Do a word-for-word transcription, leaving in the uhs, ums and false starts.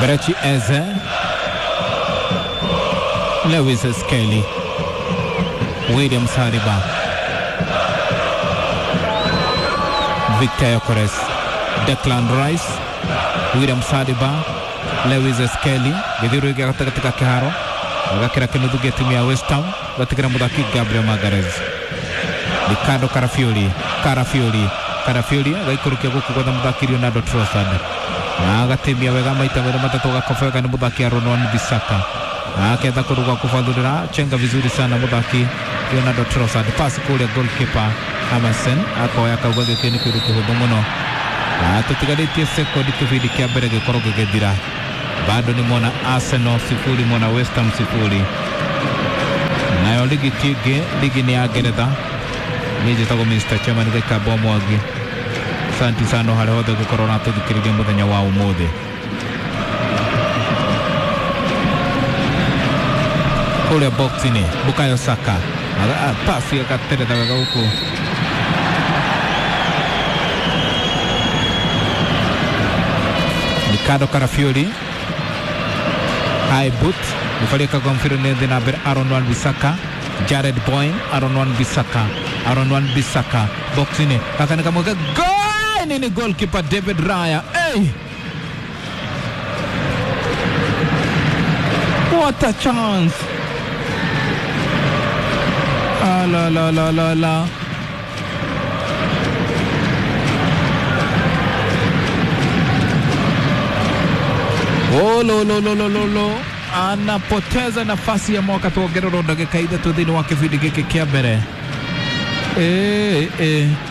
Karechi Eze, Lewis Skelly, William Saliba, Victor Yokores, Declan Rice, William Saliba, Lewis Skelly, Githiru igata katika kiharo, agakira kinuthu gia timu ya West Ham, gatikira muthaki Gabriel Magalhaes. Ricardo Carafiori, Carafiori, Carafiori agaikurukia guku kwa muthaki Leonardo Trossard. Na agatemia wega maita wera matatu gakofeka ni muthaki Aaron Wan-Bissaka. Akenda kuruga kufadhurira chenga vizuri sana muthaki Leonardo Trossard. Pass kule goalkeeper Emerson akoya kauga gikeni kwiruka huthu muno. Na tutigaritie sekondi kibindi kia mbere gikorwo gigithira. Bado ni mona Arsenal sifuri, mona West Ham sifuri. Nayo ligi tige, ligi ni ya Ngeretha. Nije tago Mister Chairman Gikabo Mwangi. Asante sana hale hothe gukorwo natuthikiriria muthenya wa umuthi. Kule boxini Bukayo Saka pasi akaterera wega huku. Ricardo Carafiori high boot mfalika kwa mpira nende na Aaron Wan-Bissaka, Jared Boyne, Aaron Wan-Bissaka, Aaron Wan-Bissaka boxini akanika mweka goal, nini goalkeeper David Raya. Hey, what a chance. Ah, la la la la la. Oh, lo lo lo lo lo lo. Anapoteza nafasi ya mwaka tuogerero dakika ida tudhini wake vidi geke kia mbere. Eh eh